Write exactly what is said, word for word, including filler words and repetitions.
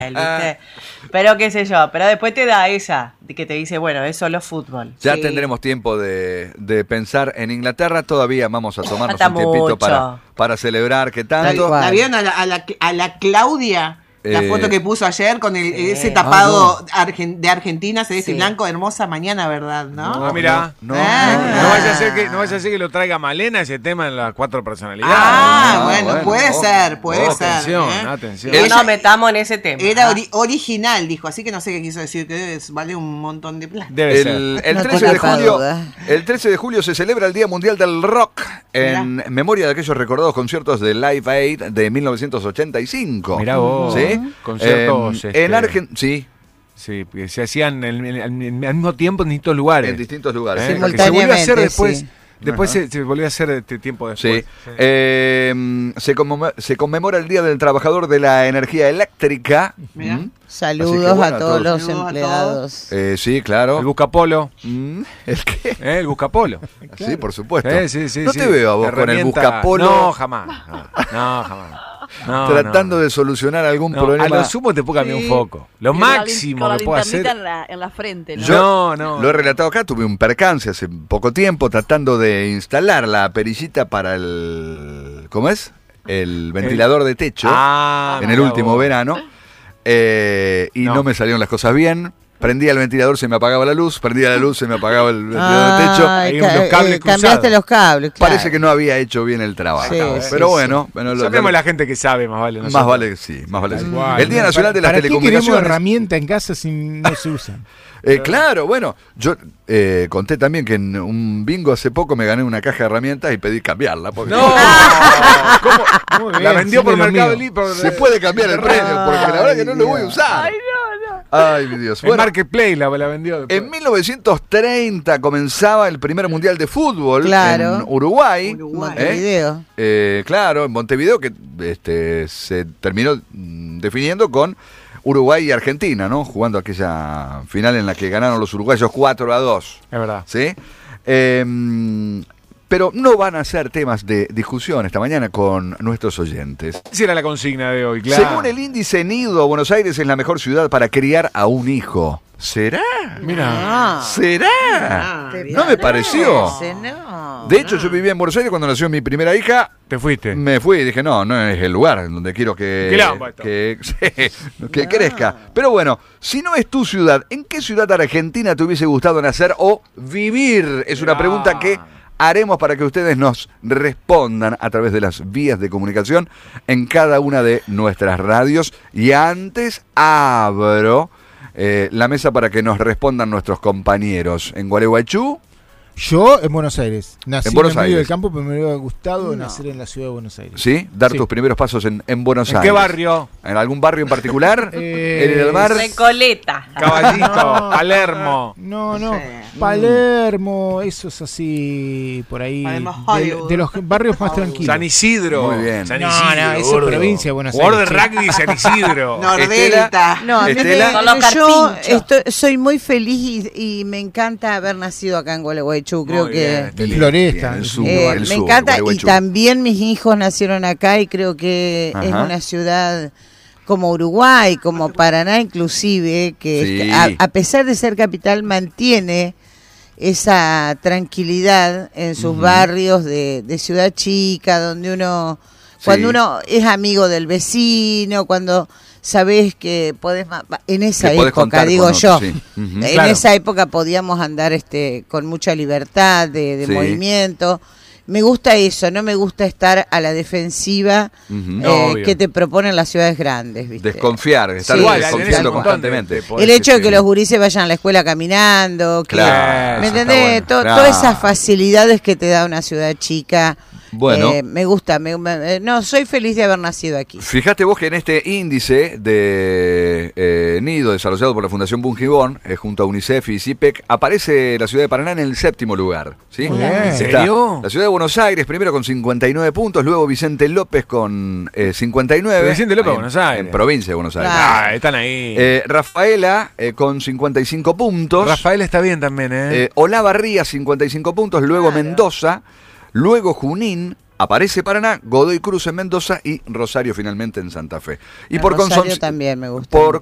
¿viste? Ah. Pero qué sé yo, pero después te da esa, de que te dice, bueno, es solo fútbol. Ya sí. tendremos tiempo de, de pensar en Inglaterra, todavía vamos a tomarnos un tiempito para, para celebrar que tanto. ¿La, la vieron a la, a, la, a la Claudia? La eh, foto que puso ayer con el, sí. ese tapado ah, no. argen, de Argentina, celeste sí. y blanco, hermosa mañana, ¿verdad? No, no mira, no, no, ah, no, no, vaya a ser que, no vaya a ser que lo traiga Malena ese tema en las cuatro personalidades. Ah, no, bueno, bueno, puede oh, ser, puede oh, ser. Atención, ¿eh? atención. No Ella, nos metamos en ese tema. Era ori original, dijo, así que no sé qué quiso decir, que es, vale un montón de plata. Debe el, ser. El, no trece de julio, el trece de julio se celebra el Día Mundial del Rock en Mirá. memoria de aquellos recordados conciertos de Live Aid de mil novecientos ochenta y cinco. Mirá vos, ¿sí? conciertos. Eh, Este, en Argentina, sí. Sí, que se hacían en, en, en, al mismo tiempo en distintos lugares. En distintos lugares. ¿Eh? Sí. Que se volvió a hacer después. Sí. Después se, se volvió a hacer este tiempo después. Sí. sí. Eh, se, conmemora, se conmemora el Día del Trabajador de la Energía Eléctrica. ¿Mm? Saludos que, bueno, a todos los Saludos empleados. Eh, sí, claro. El buscapolo. Mm, ¿El qué? ¿Eh? El buscapolo. Claro. Sí, por supuesto. Eh, sí, sí, no sí. te veo a vos Herramienta... con el buscapolo. No, jamás. No, no jamás. No, tratando no. de solucionar algún no, problema. A lo sumo te puedo cambiar sí. un foco. Lo y máximo la que puedo hacer. En la, en la frente, ¿no? Yo no, no. Lo he relatado acá, tuve un percance hace poco tiempo tratando de instalar la perillita para el. ¿Cómo es? El ventilador de techo ah, en el último vos. verano. Eh, y no. no me salieron las cosas bien. Prendía el ventilador, se me apagaba la luz. Prendía la luz, se me apagaba el ventilador de techo. Ay, Hay unos cables eh, cambiaste los cables, claro. Parece que no había hecho bien el trabajo. Sí, pero sí, bueno, sí. bueno lo, sabemos lo, la gente que sabe, más vale. Más vale que sí, más vale que sí. El Día Nacional de las ¿Para Telecomunicaciones. qué queremos herramienta en casa si no se usan? Eh, claro, bueno, yo eh, conté también que en un bingo hace poco me gané una caja de herramientas y pedí cambiarla. Porque no, ¿cómo? Bien, La vendió por Mercado Libre. Se puede cambiar el precio, porque la verdad que no lo voy a usar. Ay, no, no. Ay, mi Dios. En bueno, Marketplace la, la vendió después. En mil novecientos treinta comenzaba el primer mundial de fútbol claro. en Uruguay. Uruguay. Montevideo. ¿eh? Eh, claro, en Montevideo, que este, se terminó mm, definiendo con Uruguay y Argentina, ¿no? Jugando aquella final en la que ganaron los uruguayos cuatro a dos. Es verdad. ¿Sí? Eh, pero no van a ser temas de discusión esta mañana con nuestros oyentes. Esa era la consigna de hoy, claro. Según el índice Nido, Buenos Aires es la mejor ciudad para criar a un hijo. ¿Será? Mira. ¿Será? Ah, ¿No me pareció? No, de hecho, no. yo vivía en Buenos Aires cuando nació mi primera hija. ¿Te fuiste? Me fui y dije, no, no es el lugar en donde quiero que, que, que, que no. crezca. Pero bueno, si no es tu ciudad, ¿en qué ciudad argentina te hubiese gustado nacer o vivir? Es una no. pregunta que haremos para que ustedes nos respondan a través de las vías de comunicación en cada una de nuestras radios. Y antes abro eh, la mesa para que nos respondan nuestros compañeros en Gualeguaychú. Yo en Buenos Aires. Nací en, Buenos en el medio Aires. del campo, pero me hubiera gustado No. nacer en la ciudad de Buenos Aires. ¿Sí? Dar Sí. tus primeros pasos en, en Buenos ¿En Aires. qué barrio? ¿En algún barrio en particular? Eh, ¿En el bar? Recoleta. Caballito, No. Palermo. No, no. Sí. Palermo, eso es así, por ahí. Palermo, De, Hollywood. de los barrios más tranquilos. San Isidro. Muy bien. San No, Isidro, no, eso es gordo. provincia de Buenos Jugador de Aires. rugby San Isidro. Nordelta. No, a mí Estela. me- Con los yo carpinchos. estoy, soy muy feliz y, y me encanta haber nacido acá en Gualeguaychú. Creo Muy que bien. Qué lindo. Floresta. Bien, el sur, eh, el me sur, encanta y Gualeguaychú. también mis hijos nacieron acá y creo que es Ajá. una ciudad como Uruguay, como Paraná inclusive, que Sí. es- a, a pesar de ser capital mantiene esa tranquilidad en sus Ujú. barrios de, de ciudad chica, donde uno, cuando Sí. uno es amigo del vecino, cuando sabés que podés, ma- en esa Que podés época, contar digo con yo, otros, sí. Ujú. en Claro. esa época podíamos andar este con mucha libertad de, de Sí. movimiento. Me gusta eso, no me gusta estar a la defensiva Ujú. eh, Obvio. que te proponen las ciudades grandes, ¿viste? Desconfiar, estar Sí. Igual, desconfiando tenés un montón de- constantemente. de poder El hecho de que que sí. los gurises vayan a la escuela caminando, que, Claro, ¿me eso entendés? está bueno. To- Claro. Todas esas facilidades que te da una ciudad chica. Bueno. eh, me gusta, me- me- no, soy feliz de haber nacido aquí. Fíjate vos que en este índice de eh, Nido desarrollado por la Fundación Bungibón, eh, junto a UNICEF y CIPEC, aparece la ciudad de Paraná en el séptimo lugar. ¿Sí? Muy bien. ¿En Está serio? la ciudad de Buenos Aires, primero con cincuenta y nueve puntos, luego Vicente López con eh, cincuenta y nueve. Pero Vicente López, Ahí en- Buenos Aires. En provincia de Buenos Aires. Claro. Ah, están ahí. Eh, Rafaela eh, con cincuenta y cinco puntos. Rafael está bien también, ¿eh? Eh, Olavarría cincuenta y cinco puntos, luego Claro. Mendoza, luego Junín, aparece Paraná, Godoy Cruz en Mendoza y Rosario finalmente en Santa Fe. Y Ah, por Rosario consonantes, también me gusta por mucho.